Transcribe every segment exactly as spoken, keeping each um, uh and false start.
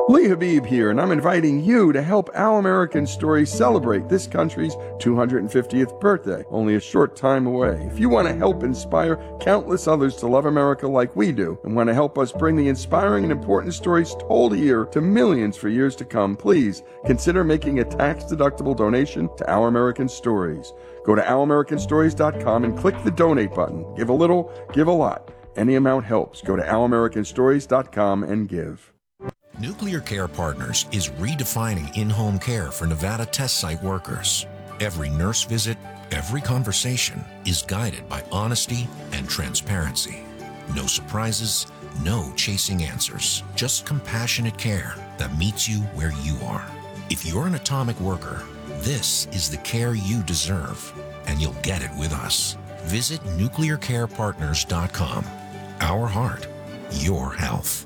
Lee Habib here, and I'm inviting you to help Our American Story celebrate this country's two hundred fiftieth birthday, only a short time away. If you want to help inspire countless others to love America like we do, and want to help us bring the inspiring and important stories told here to millions for years to come, please consider making a tax-deductible donation to Our American Stories. Go to our american stories dot com and click the donate button. Give a little, give a lot. Any amount helps. Go to our american stories dot com and give. Nuclear Care Partners is redefining in-home care for Nevada test site workers. Every nurse visit, every conversation is guided by honesty and transparency. No surprises, no chasing answers, just compassionate care that meets you where you are. If you're an atomic worker, this is the care you deserve, and you'll get it with us. Visit nuclear care partners dot com. Our heart, your health.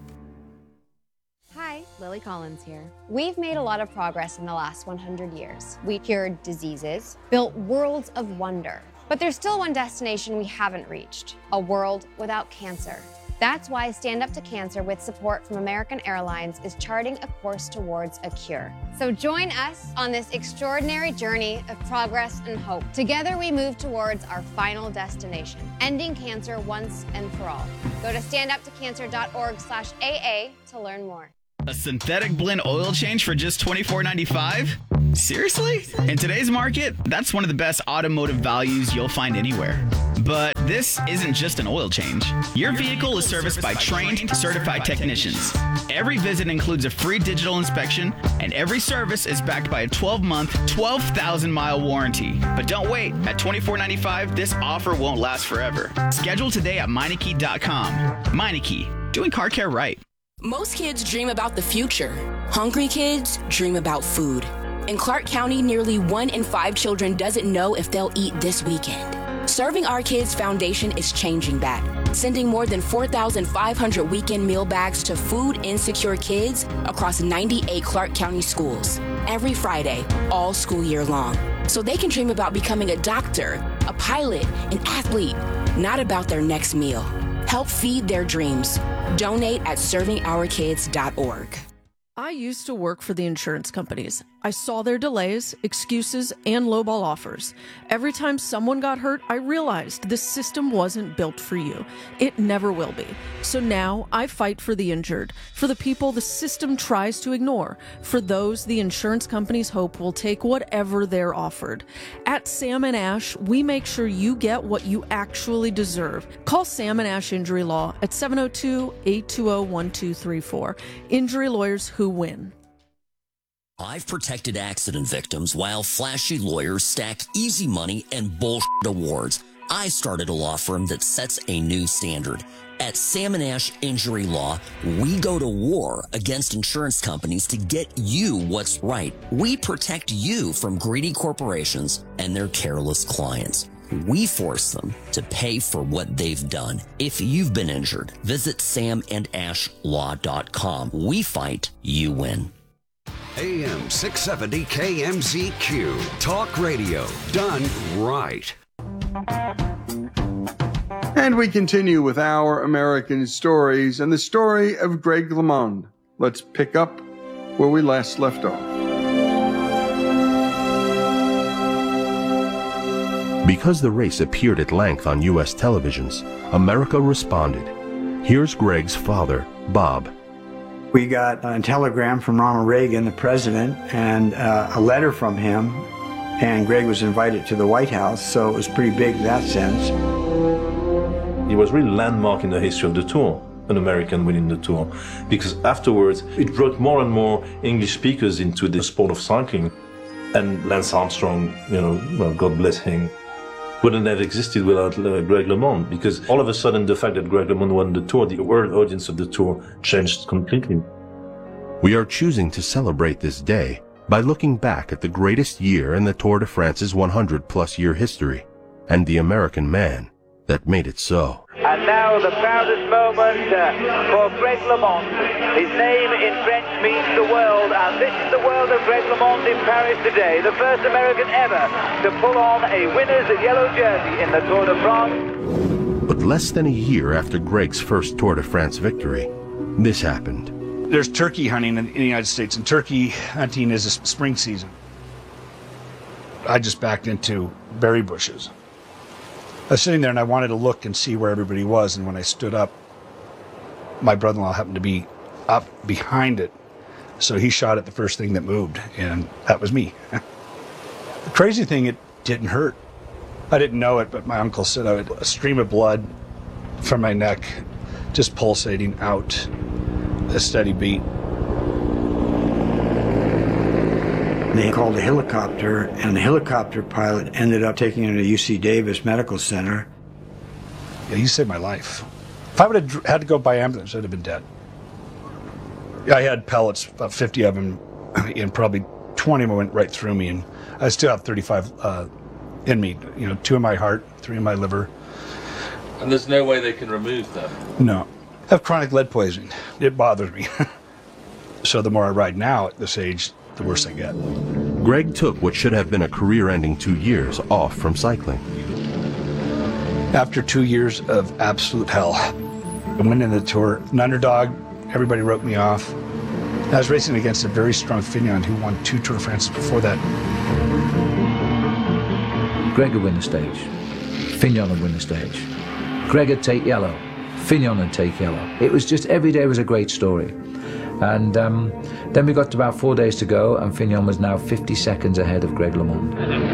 Lily Collins here. We've made a lot of progress in the last one hundred years. We cured diseases, built worlds of wonder. But there's still one destination we haven't reached, a world without cancer. That's why Stand Up to Cancer, with support from American Airlines, is charting a course towards a cure. So join us on this extraordinary journey of progress and hope. Together we move towards our final destination, ending cancer once and for all. Go to stand up to cancer dot org slash A A to learn more. A synthetic blend oil change for just twenty-four ninety-five? Seriously? In today's market, that's one of the best automotive values you'll find anywhere. But this isn't just an oil change. Your vehicle is serviced by trained, certified technicians. Every visit includes a free digital inspection, and every service is backed by a twelve-month, twelve thousand mile warranty. But don't wait. At twenty-four ninety-five, this offer won't last forever. Schedule today at Meineke dot com. Meineke, doing car care right. Most kids dream about the future. Hungry kids dream about food. In Clark County, nearly one in five children doesn't know if they'll eat this weekend. Serving Our Kids Foundation is changing that, sending more than four thousand five hundred weekend meal bags to food insecure kids across ninety-eight Clark County schools every Friday, all school year long, so they can dream about becoming a doctor, a pilot, an athlete, not about their next meal. Help feed their dreams. Donate at serving our kids dot org. I used to work for the insurance companies. I saw their delays, excuses, and lowball offers. Every time someone got hurt, I realized this system wasn't built for you. It never will be. So now I fight for the injured, for the people the system tries to ignore, for those the insurance companies hope will take whatever they're offered. At Sam and Ash, we make sure you get what you actually deserve. Call Sam and Ash Injury Law at seven oh two, eight two oh, one two three four. Injury lawyers who win. I've protected accident victims while flashy lawyers stack easy money and bullshit awards. I started a law firm that sets a new standard. At Sam and Ash Injury Law, we go to war against insurance companies to get you what's right. We protect you from greedy corporations and their careless clients. We force them to pay for what they've done. If you've been injured, visit sam and ash law dot com. We fight, you win. A M six seventy K M Z Q. Talk radio done right. And we continue with Our American Stories and the story of Greg LeMond. Let's pick up where we last left off. Because the race appeared at length on U S televisions, America responded. Here's Greg's father, Bob. We got a telegram from Ronald Reagan, the president, and uh, a letter from him, and Greg was invited to the White House, so it was pretty big in that sense. It was really landmark in the history of the tour, an American winning the tour, because afterwards it brought more and more English speakers into the sport of cycling. And Lance Armstrong, you know, well, God bless him, wouldn't have existed without uh, Greg LeMond, because all of a sudden the fact that Greg LeMond won the tour, the world audience of the tour changed completely. We are choosing to celebrate this day by looking back at the greatest year in the Tour de France's one hundred plus year history, and the American man that made it so. And now the proudest moment uh, for Greg LeMond. His name in French means the world, and this is the world of Greg LeMond in Paris today, the first American ever to pull on a winner's yellow jersey in the Tour de France. But less than a year after Greg's first Tour de France victory, this happened. There's turkey hunting in the United States, and turkey hunting is a spring season. I just backed into berry bushes. I was sitting there and I wanted to look and see where everybody was, and when I stood up, my brother-in-law happened to be up behind it, so he shot at the first thing that moved, and that was me. The crazy thing, it didn't hurt. I didn't know it, but my uncle said I had a stream of blood from my neck just pulsating out, a steady beat. They called a helicopter, and the helicopter pilot ended up taking him to U C Davis Medical Center. Yeah, he saved my life. If I would have had to go by ambulance, I'd have been dead. I had pellets, about fifty of them, and probably twenty of them went right through me, and I still have thirty-five uh, in me. You know, two in my heart, three in my liver. And there's no way they can remove them? No. I have chronic lead poisoning. It bothers me. So the more I ride now at this age, the worse I get. Greg took what should have been a career-ending two years off from cycling. After two years of absolute hell, I went into the Tour, an underdog. Everybody wrote me off. I was racing against a very strong Fignon who won two Tour de France before that. Greg would win the stage. Fignon would win the stage. Greg would take yellow. Fignon would take yellow. It was just, every day was a great story. And um, then we got to about four days to go, and Fignon was now fifty seconds ahead of Greg LeMond.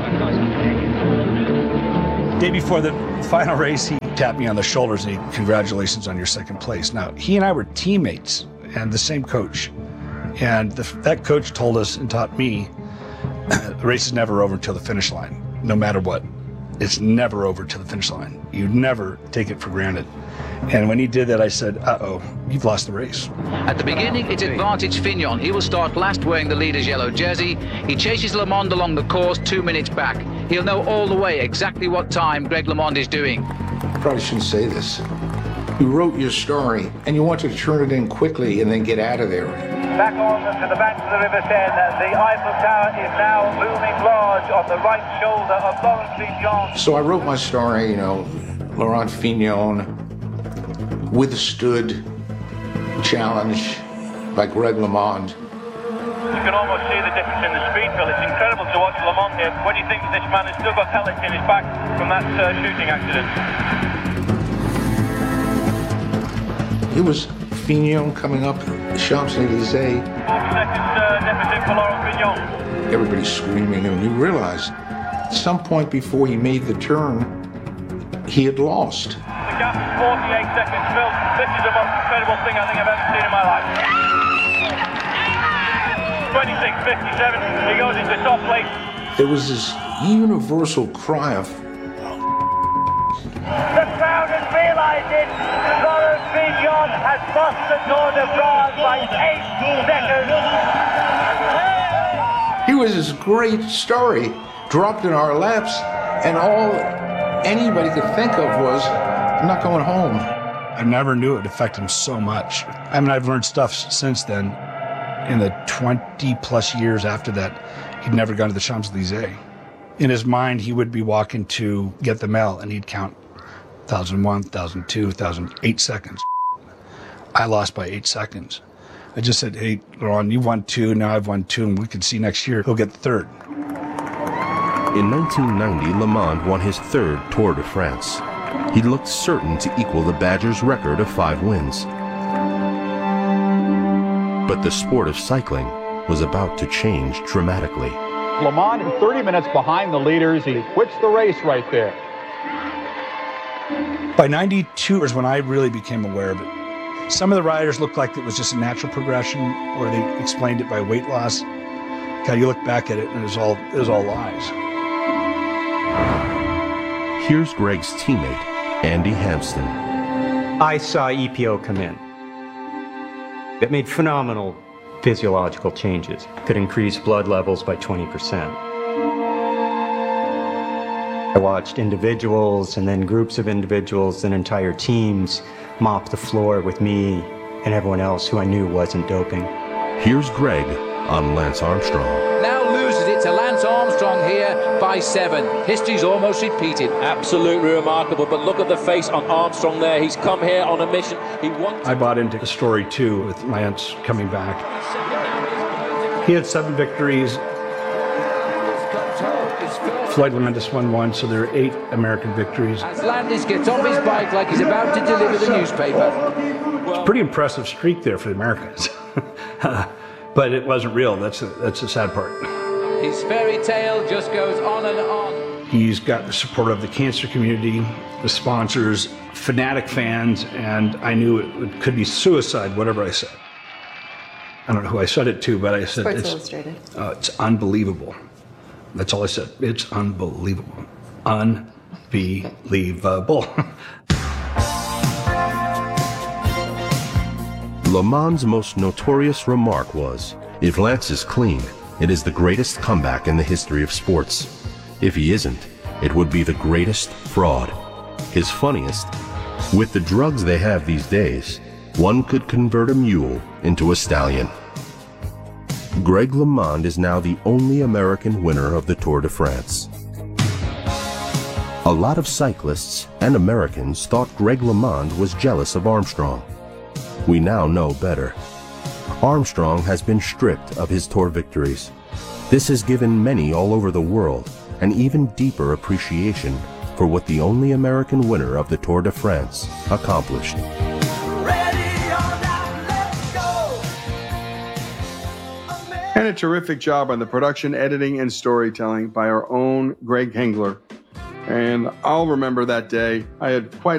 Day before the final race, he tapped me on the shoulders and he, congratulations on your second place. Now, he and I were teammates and the same coach. And the, that coach told us and taught me, the race is never over until the finish line, no matter what. It's never over to the finish line. You never take it for granted. And when he did that, I said, uh-oh, you've lost the race. At the beginning, it's advantage Fignon. He will start last wearing the leader's yellow jersey. He chases LeMond along the course two minutes back. He'll know all the way exactly what time Greg LeMond is doing. I probably shouldn't say this. You wrote your story, and you wanted to turn it in quickly and then get out of there. Back on to the banks of the River Seine, the Eiffel Tower is now looming large on the right shoulder of Laurent Fignon. So I wrote my story, you know, Laurent Fignon withstood challenge by Greg LeMond. You can almost see the difference in the speed, Phil. It's incredible to watch LeMond here when you think that this man has still got pellets in his back from that uh, shooting accident. It was Fignon coming up the Champs-Élysées. Forty seconds uh, deficit for Laurent Fignon. Everybody's screaming, and you realize at some point before he made the turn, he had lost. The gap is forty-eight seconds, Phil. This is the most incredible thing I think I've ever seen in my life. twenty-six fifty-seven, he goes into top place. There was this universal cry of... The crowd has realised it. Laurent Fignon has lost the Tour de France by eight seconds. He was this great story, dropped in our laps, and all anybody could think of was, I'm not going home. I never knew it would affect him so much. I mean, I've learned stuff since then. In the twenty plus years after that, he'd never gone to the Champs-Élysées. In his mind, he would be walking to get the mail, and he'd count one thousand one, one thousand two, one thousand eight seconds. I lost by eight seconds. I just said, hey, Laurent, you won two, now I've won two, and we can see next year who'll get the third. In nineteen ninety, LeMond won his third Tour de France. He looked certain to equal the Badgers' record of five wins. But the sport of cycling was about to change dramatically. LeMond, thirty minutes behind the leaders, he quits the race right there. By ninety-two is when I really became aware of it. Some of the riders looked like it was just a natural progression, or they explained it by weight loss. God, you look back at it and it was all, it was all lies. Here's Greg's teammate, Andy Hampsten. I saw E P O come in. It made phenomenal physiological changes. It could increase blood levels by twenty percent. I watched individuals and then groups of individuals and entire teams mop the floor with me and everyone else who I knew wasn't doping. Here's Greg on Lance Armstrong. Now loses it to Lance Armstrong. here by seven. History's almost repeated. Absolutely remarkable, but look at the face on Armstrong there. He's come here on a mission. He wants. I bought into the story too with Lance coming back. He had seven victories. Floyd Landis won one, so there are eight American victories. As Landis gets off his bike like he's about to deliver the newspaper. It's a pretty impressive streak there for the Americans. But it wasn't real. That's a, that's the sad part. His fairy tale just goes on and on. He's got the support of the cancer community, the sponsors, fanatic fans, and I knew it, it could be suicide, whatever I said. I don't know who I said it to, but I said Sports it's, Illustrated. Uh, it's unbelievable. That's all I said. It's unbelievable. Unbelievable. Le Mans' most notorious remark was, "If Lance is clean, it is the greatest comeback in the history of sports. If he isn't, it would be the greatest fraud." His funniest, "With the drugs they have these days, one could convert a mule into a stallion." Greg LeMond is now the only American winner of the Tour de France. A lot of cyclists and Americans thought Greg LeMond was jealous of Armstrong. We now know better. Armstrong has been stripped of his Tour victories. This has given many all over the world an even deeper appreciation for what the only American winner of the Tour de France accomplished. And a terrific job on the production, editing, and storytelling by our own Greg Hengler. And I'll remember that day. I had quite